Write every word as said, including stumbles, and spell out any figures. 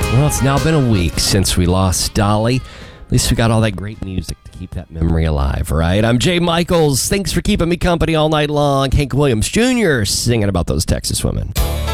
Well, it's now been a week since we lost Dolly. At least we got all that great music to keep that memory alive, right? I'm Jay Michaels. Thanks for keeping me company all night long. Hank Williams Junior singing about those Texas women.